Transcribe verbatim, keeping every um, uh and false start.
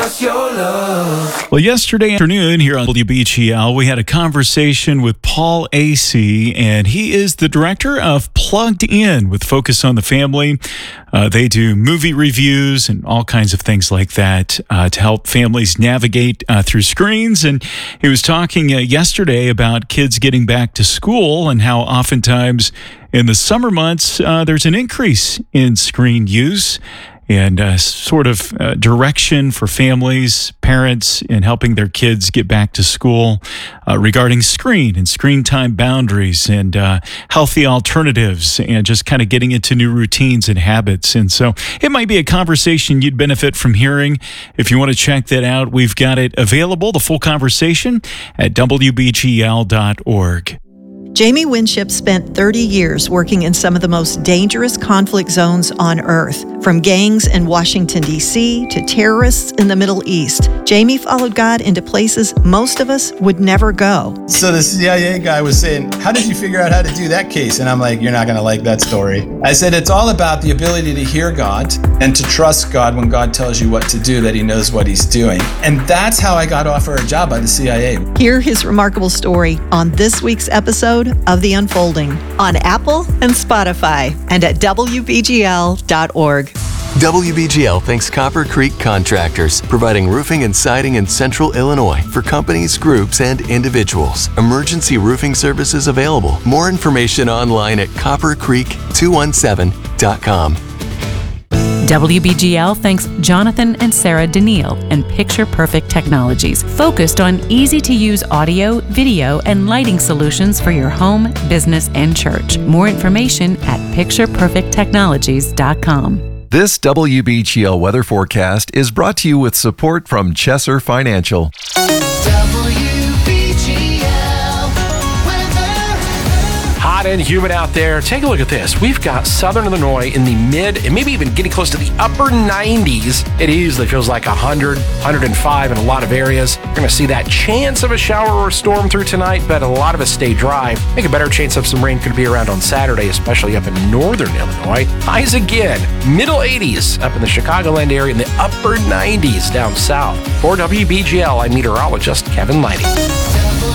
Well, yesterday afternoon here on W B G L, we had a conversation with Paul Asay, and he is the director of Plugged In with Focus on the Family. Uh, they do movie reviews and all kinds of things like that uh, to help families navigate uh, through screens. And he was talking uh, yesterday about kids getting back to school and how oftentimes in the summer months uh, there's an increase in screen use and uh, sort of uh, direction for families, parents, in helping their kids get back to school uh, regarding screen and screen time boundaries and uh, healthy alternatives and just kind of getting into new routines and habits. And so it might be a conversation you'd benefit from hearing. If you want to check that out, we've got it available, the full conversation, at W B G L dot org. Jamie Winship spent thirty years working in some of the most dangerous conflict zones on Earth, from gangs in Washington, D C to terrorists in the Middle East. Jamie followed God into places most of us would never go. So the C I A guy was saying, how did you figure out how to do that case? And I'm like, you're not going to like that story. I said, it's all about the ability to hear God and to trust God when God tells you what to do, that he knows what he's doing. And that's how I got offered a job by the C I A. Hear his remarkable story on this week's episode of The Unfolding on Apple and Spotify and at W B G L dot org. W B G L thanks Copper Creek Contractors, providing roofing and siding in Central Illinois for companies, groups, and individuals. Emergency roofing services available. More information online at copper creek two one seven dot com. W B G L thanks Jonathan and Sarah Daniil and Picture Perfect Technologies, focused on easy-to-use audio, video, and lighting solutions for your home, business, and church. More information at picture perfect technologies dot com. This W B G L weather forecast is brought to you with support from Chesser Financial. Hot and humid out there. Take a look at this. We've got southern Illinois in the mid and maybe even getting close to the upper nineties. It easily feels like one hundred, one hundred five in a lot of areas. We're going to see that chance of a shower or a storm through tonight, but a lot of us stay dry. I think a better chance of some rain could be around on Saturday, especially up in northern Illinois. Highs again, middle eighties up in the Chicagoland area and the upper nineties down south. For W B G L, I'm meteorologist Kevin Lighty.